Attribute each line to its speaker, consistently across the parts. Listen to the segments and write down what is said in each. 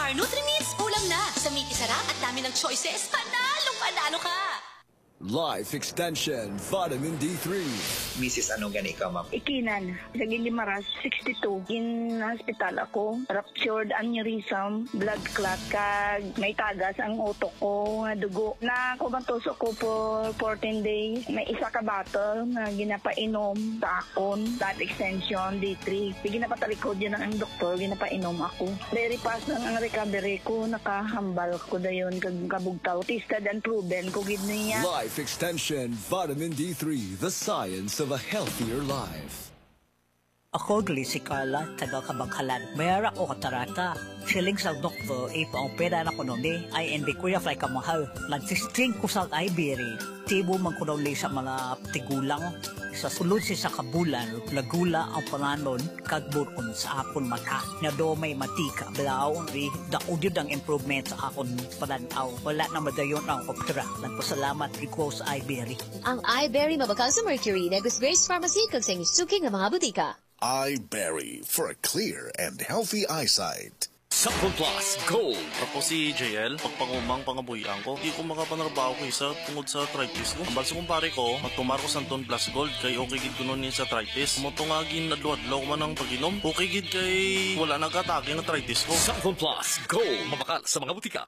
Speaker 1: Star Nutri-Miss, ulam na. Sa Miki Sarap at dami ng choices, panalo ka!
Speaker 2: Life Extension Vitamin D3.
Speaker 3: Mrs. ano gani ka, ma'am?
Speaker 4: Ikinan, sa Gilimaras, 62. In hospital ako, ruptured aneurysm, blood clot, kag may tagas ang utok ko, nga dugo. Na kumantusok ko for 14 days. May isa ka bottle na ginapainom sa akon, Life Extension D3. Ginapatalikod yun ang doktor, ginapainom ako. Very fast lang ang recovery ko, nakahambal ko dayon, kag kabugtaw. Tested and proven ko gid niya.
Speaker 2: Life Extension Vitamin D3, the science of a healthier life.
Speaker 5: Ako gali si Carla, taga Kabangkalan. Mayara o katarata. Siling sa doktor, ipaopera na ko noon ay hindi ko fly ka mahal. Nagsistring ko sa Iberia. Tibo man ko daw sa mga tigulang. Sa sulod sa kabulan, lagula ang panganon, kagburkon sa akon mata. Na do may matika, blaw, daudid ang improvement sa akon pananaw. Wala na madayon ang opera. Nagpasalamat ko sa Iberia.
Speaker 6: Ang iBerry mabakal sa Mercury, Negus Grace Pharmacy, kag sa suking ng mga butika.
Speaker 7: iBerry for a clear and healthy eyesight.
Speaker 2: Sample Plus Gold.
Speaker 8: Ako si JL, pagpangumang pangabuyan ko, di ko makapanarbaho ko isa tungod sa arthritis ko. Ang balso kong pare ko, magtumar ko Santon Plus Gold, kay okay gid ko nun sa arthritis. Motungagin adlo-adlo ko man ang pag-inom, okay gid kay wala nag-atake ng arthritis ko.
Speaker 2: Sample Plus Gold. Mabakal sa mga butika.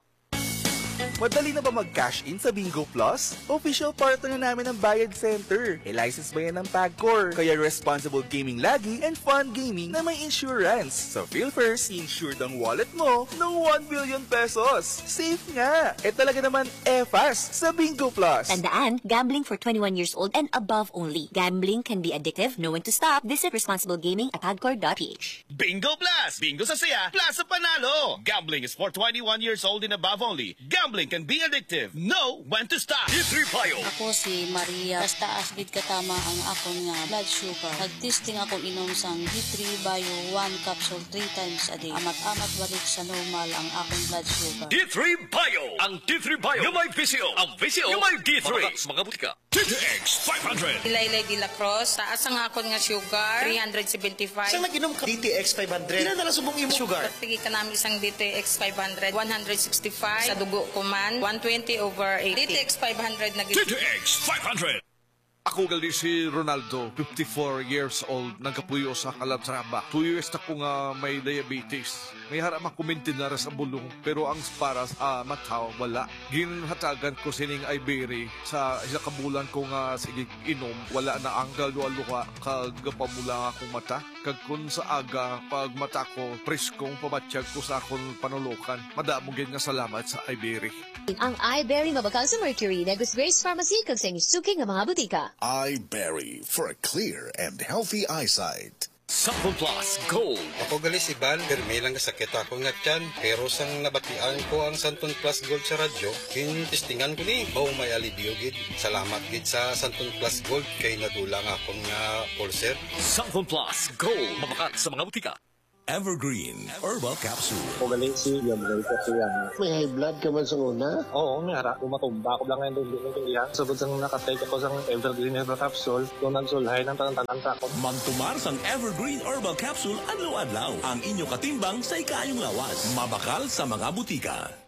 Speaker 9: Madali na ba mag-cash in sa Bingo Plus? Official partner na namin ng Bayad Center. E-license ba yan ng PAGCOR? Kaya responsible gaming lagi and fun gaming na may insurance. So feel first, insured ang wallet mo ng 1 billion pesos. Safe nga! Talaga naman fast sa Bingo Plus.
Speaker 6: Tandaan, gambling for 21 years old and above only. Gambling can be addictive. Know when to stop. Visit responsiblegaming@pagcor.ph.
Speaker 10: Bingo Plus! Bingo sa saya, plus sa panalo! Gambling is for 21 years old and above only. Gambling can be addictive. Know when to stop.
Speaker 2: D3 Bio.
Speaker 11: Ako si Maria. Basta asbid katama ang akon nga blood sugar. Nag-testing ako inom sang D3 Bio 1 capsule 3 times a day. Amat-amat balik sa normal ang akong blood sugar.
Speaker 2: D3 Bio. Ang D3 Bio. Yung may VCO. Ang VCO. Yung may D3. Mabakal sa mga butika.
Speaker 10: DTX 500.
Speaker 11: Ilaylay de la Cruz. Taas ang akon nga sugar. 375.
Speaker 3: Saan nag-inom ka? DTX 500. Ilan na lang subong imo sugar?
Speaker 11: Sige ka namin isang DTX 500. 165. Sa dugo ko man. 120/80. DTX 500 na gito.
Speaker 10: DTX 500.
Speaker 12: Ako gali si Ronaldo, 54 years old, nagkapuyo sa Calatrava. 2 years na ko nga may diabetes. May harap makumintin na sa bulong, pero ang para sa mata, wala. Ginhatagan ko sining Iberia sa isa kabulan ko nga sige inom, wala na ang galualuha, kagapamula akong mata. Kag kun sa aga, pag mata ko, preskong pamatsyag ko sa akong panulukan. Madamong nga salamat sa Iberia.
Speaker 6: Ang iBerry mabakal sa Mercury, Negus Grace Pharmacy, kag sa suking ng mga butika.
Speaker 7: iBerry for a clear and healthy eyesight.
Speaker 2: Sample Plus Gold.
Speaker 13: Ako gali si Ban, permi lang kasakit ako nga tiyan. Pero sang nabatian ko ang Santon Plus Gold sa radyo, kinistingan ko ni, baw may alibyo gid. Salamat gid sa Santon Plus Gold, kay nadulang akong nga ulcer.
Speaker 2: Sample Plus Gold. Mabakal sa mga butika.
Speaker 7: Evergreen Herbal Capsule.
Speaker 14: Ako galing si Yamray Katiyan. May high blood ka man sa una?
Speaker 15: Oo, may hara. Umatumba ako lang ngayon doon ng iyan. Sabot sang nakatake ako sa Evergreen Herbal Capsule, doon nagsulhay ng tanang-tanang ko.
Speaker 16: Mantumar sang Evergreen Herbal Capsule adlaw-adlaw. Ang inyo katimbang sa ikayong lawas. Mabakal sa mga butika.